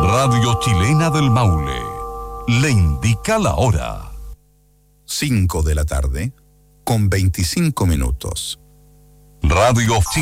Radio Chilena del Maule le indica la hora. 5 de la tarde, con 25 minutos. Radio